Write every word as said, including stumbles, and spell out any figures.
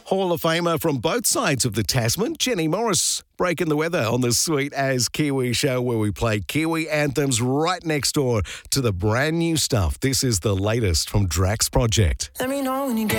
Hall of Famer from both sides of the Tasman, Jenny Morris, breaking the weather on the Sweet As Kiwi show where we play Kiwi anthems right next door to the brand new stuff. This is the latest from Drax Project. Let me know when you get